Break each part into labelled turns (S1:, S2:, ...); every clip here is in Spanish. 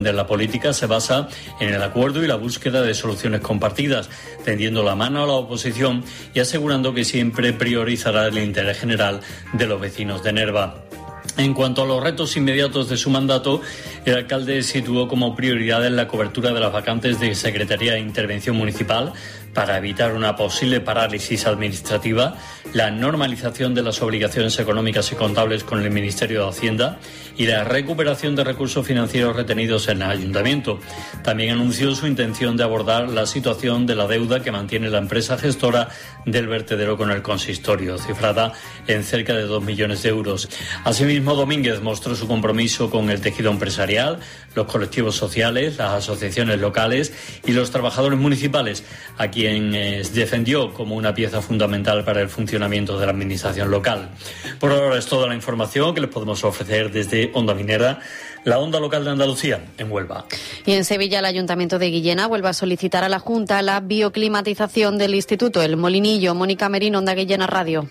S1: de la política se basa en el acuerdo y la búsqueda de soluciones compartidas, tendiendo la mano a la oposición y asegurando que siempre priorizará el interés general de los vecinos de Nerva. En cuanto a los retos inmediatos de su mandato, el alcalde situó como prioridad en la cobertura de las vacantes de Secretaría de Intervención Municipal para evitar una posible parálisis administrativa, la normalización de las obligaciones económicas y contables con el Ministerio de Hacienda y la recuperación de recursos financieros retenidos en el Ayuntamiento. También anunció su intención de abordar la situación de la deuda que mantiene la empresa gestora del vertedero con el consistorio, cifrada en cerca de 2 millones de euros. Asimismo, Domínguez mostró su compromiso con el tejido empresarial, los colectivos sociales, las asociaciones locales y los trabajadores municipales, a quienes defendió como una pieza fundamental para el funcionamiento de la administración local. Por ahora es toda la información que les podemos ofrecer desde Onda Minera, la onda local de Andalucía, en Huelva.
S2: Y en Sevilla, el Ayuntamiento de Guillena vuelve a solicitar a la Junta la bioclimatización del Instituto El Molinillo. Mónica Merino, Onda Guillena Radio.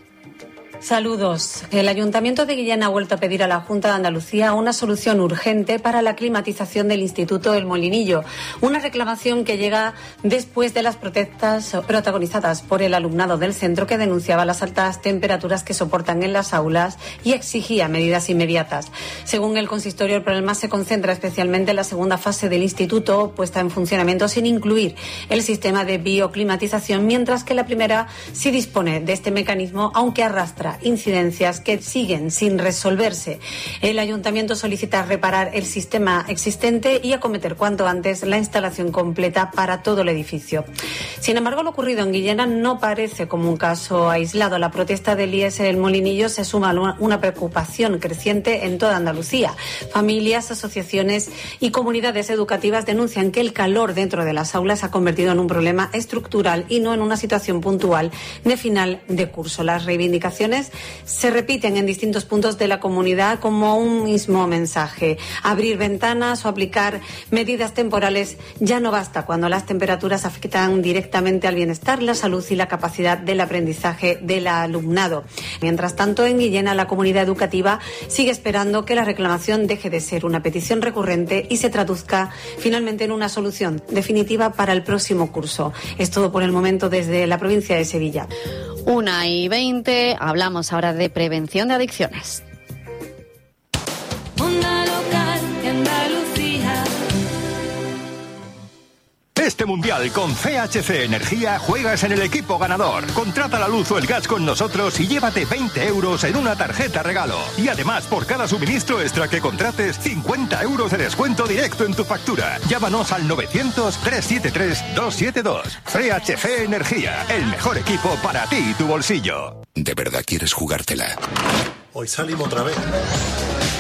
S3: Saludos. El Ayuntamiento de Guillena ha vuelto a pedir a la Junta de Andalucía una solución urgente para la climatización del Instituto El Molinillo. Una reclamación que llega después de las protestas protagonizadas por el alumnado del centro, que denunciaba las altas temperaturas que soportan en las aulas y exigía medidas inmediatas. Según el consistorio, el problema se concentra especialmente en la segunda fase del instituto, puesta en funcionamiento sin incluir el sistema de bioclimatización, mientras que la primera sí dispone de este mecanismo, aunque arrastra incidencias que siguen sin resolverse. El Ayuntamiento solicita reparar el sistema existente y acometer cuanto antes la instalación completa para todo el edificio. Sin embargo, lo ocurrido en Guillena no parece como un caso aislado. La protesta del IES El Molinillo se suma a una preocupación creciente en toda Andalucía. Familias, asociaciones y comunidades educativas denuncian que el calor dentro de las aulas se ha convertido en un problema estructural y no en una situación puntual de final de curso. Las reivindicaciones se repiten en distintos puntos de la comunidad como un mismo mensaje. Abrir ventanas o aplicar medidas temporales ya no basta cuando las temperaturas afectan directamente al bienestar, la salud y la capacidad del aprendizaje del alumnado. Mientras tanto, en Guillena, la comunidad educativa sigue esperando que la reclamación deje de ser una petición recurrente y se traduzca finalmente en una solución definitiva para el próximo curso. Es todo por el momento desde la provincia de Sevilla.
S2: 1:20, hablamos ahora de prevención de adicciones.
S4: Onda local de Andalucía.
S5: Este mundial con CHC Energía juegas en el equipo ganador. Contrata la luz o el gas con nosotros y llévate 20 euros en una tarjeta regalo. Y además, por cada suministro extra que contrates, 50 euros de descuento directo en tu factura. Llámanos al 900-373-272. CHC Energía, el mejor equipo para ti y tu bolsillo.
S6: ¿De verdad quieres jugártela?
S7: Hoy salimos otra vez.